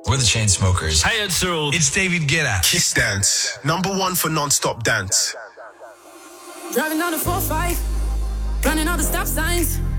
We're the Chainsmokers. Hey, it's Cyril. It's David Guetta. Kiss Dance, #1 for non-stop dance. Driving down the 4-5, running all the stop signs.